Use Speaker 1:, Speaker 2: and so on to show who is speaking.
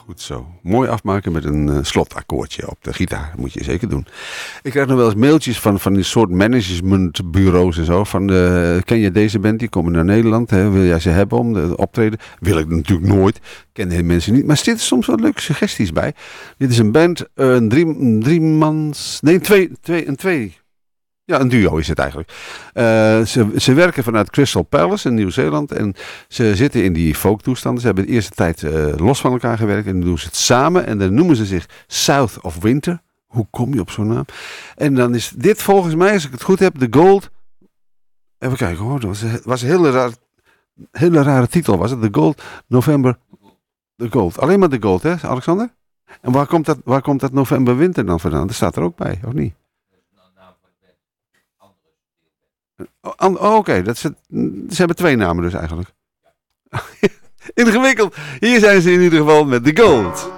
Speaker 1: Goed zo. Mooi afmaken met een slotakkoordje op de gitaar. Dat moet je zeker doen. Ik krijg nog wel eens mailtjes van die soort managementbureaus en zo. Ken je deze band? Die komen naar Nederland. Hè? Wil jij ze hebben om de optreden? Wil ik natuurlijk nooit. Ken de mensen niet. Maar er zitten soms wat leuke suggesties bij. Dit is een band. Een twee. Ja, een duo is het eigenlijk. Ze werken vanuit Crystal Palace in Nieuw-Zeeland. En ze zitten in die folktoestanden. Ze hebben de eerste tijd los van elkaar gewerkt. En dan doen ze het samen. En dan noemen ze zich South of Winter. Hoe kom je op zo'n naam? En dan is dit volgens mij, als ik het goed heb, The Gold. Even kijken hoor. Dat was een hele rare titel. Was het The Gold November? The Gold. Alleen maar The Gold, hè, Alexander? En waar komt dat November Winter dan vandaan? Dat staat er ook bij, of niet? Oké. Ze hebben twee namen dus eigenlijk. Ingewikkeld. Hier zijn ze in ieder geval met The Gold.